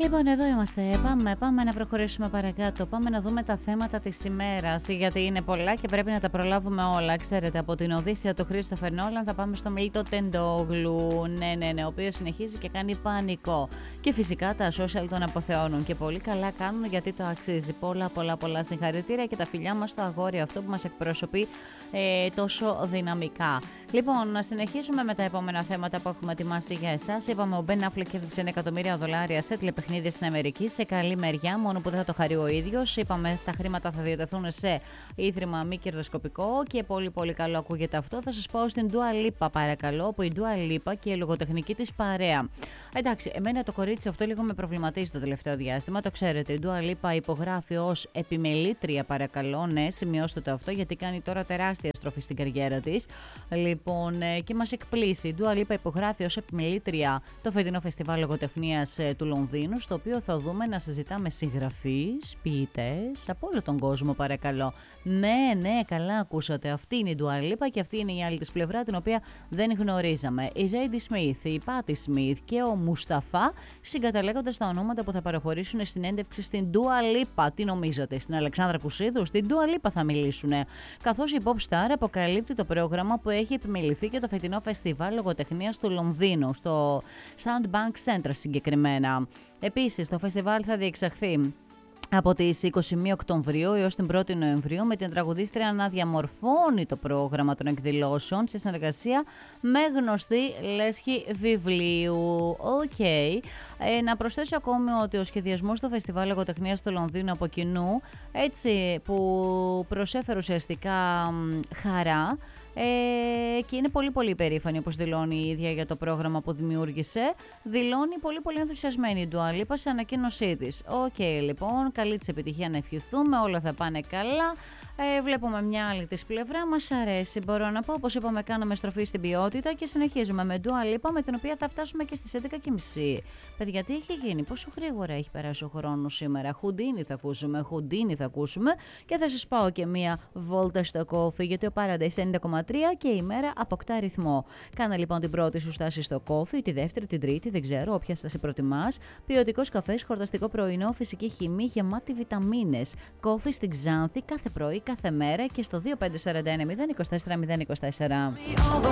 Λοιπόν, εδώ είμαστε. Πάμε να προχωρήσουμε παρακάτω. Πάμε να δούμε τα θέματα της ημέρας. Γιατί είναι πολλά και πρέπει να τα προλάβουμε όλα. Ξέρετε, από την Οδύσσεια του Christopher Nolan θα πάμε στο Μίλτο Τεντόγλου. Ναι, ο οποίος συνεχίζει και κάνει πανικό. Και φυσικά τα social τον αποθεώνουν. Και πολύ καλά κάνουν γιατί το αξίζει. Πολλά συγχαρητήρια και τα φιλιά μας στο αγόρι αυτό που μας εκπροσωπεί τόσο δυναμικά. Λοιπόν, να συνεχίσουμε με τα επόμενα θέματα που έχουμε ετοιμάσει για εσάς. Είπαμε, ο Ben Affleck κέρδισε $1 εκατομμύρια σε τηλεπαιχνίδι στην Αμερική, σε καλή μεριά, μόνο που δεν θα το χαρεί ο ίδιος. Είπαμε, τα χρήματα θα διατεθούν σε ίδρυμα μη κερδοσκοπικό και πολύ καλό ακούγεται αυτό. Θα σας πάω στην Dua Lipa, παρακαλώ, που η Dua Lipa και η λογοτεχνική της παρέα. Εντάξει, εμένα το κορίτσι αυτό λίγο με προβληματίζει το τελευταίο διάστημα, το ξέρετε. Η Dua Lipa υπογράφει ως επιμελήτρια, παρακαλώ, ναι, σημειώστε το αυτό, γιατί κάνει τώρα τεράστια στροφή στην καριέρα της. Λοιπόν, και μας εκπλήσει. Η Dua Lipa υπογράφει ως επιμελήτρια το φετινό φεστιβάλ λογοτεχνίας του Λονδίνου, στο οποίο θα δούμε να συζητάμε συγγραφείς, ποιητές από όλο τον κόσμο, παρακαλώ. Ναι, καλά ακούσατε. Αυτή είναι η Dua Lipa και αυτή είναι η άλλη της πλευρά, την οποία δεν γνωρίζαμε. Η Zadie Smith, η Patti Smith και ο Μουσταφά συγκαταλέγονται στα ονόματα που θα παραχωρήσουν συνέντευξη στην Dua Lipa. Τι νομίζετε, στην Αλεξάνδρα Κουσίδου? Στην Dua Lipa θα μιλήσουν. Καθώς η Pop Star αποκαλύπτει το πρόγραμμα που έχει επιμεληθεί και το φετινό φεστιβάλ λογοτεχνίας του Λονδίνου, στο Soundbank Centre συγκεκριμένα. Επίσης, το φεστιβάλ θα διεξαχθεί από τις 21 Οκτωβρίου έως την 1η Νοεμβρίου, με την τραγουδίστρια να διαμορφώνει το πρόγραμμα των εκδηλώσεων σε συνεργασία με γνωστή λέσχη βιβλίου. Να προσθέσω ακόμη ότι ο σχεδιασμός του φεστιβάλ λογοτεχνίας του Λονδίνου από κοινού, έτσι που προσέφερε ουσιαστικά χαρά, και είναι πολύ περήφανη, όπως δηλώνει η ίδια, για το πρόγραμμα που δημιούργησε. Δηλώνει πολύ ενθουσιασμένη η Dua Lipa σε ανακοίνωσή της. Λοιπόν, καλή της επιτυχία να ευχηθούμε, όλα θα πάνε καλά. Βλέπουμε μια άλλη της πλευρά, μας αρέσει, μπορώ να πω. Όπως είπαμε, κάναμε στροφή στην ποιότητα και συνεχίζουμε με Dua Lipa, με την οποία θα φτάσουμε και στις 11.30. Παιδιά, τι έχει γίνει, πόσο γρήγορα έχει περάσει ο χρόνος σήμερα. Χουντίνι θα ακούσουμε και θα σας πάω και μια βόλτα στο κόφι, γιατί ο Paradise 90,3 και η μέρα αποκτά ρυθμό. Κάνε λοιπόν την πρώτη σου στάση στο κόφι, τη δεύτερη, την τρίτη, δεν ξέρω, όποια στάση προτιμάς. Ποιοτικός καφές, χορταστικό πρωινό, φυσική χυμή, γεμάτη βιταμίνες. Κόφι στην Ξάνθη κάθε πρωί, κάθε μέρα και στο 2541 024 024.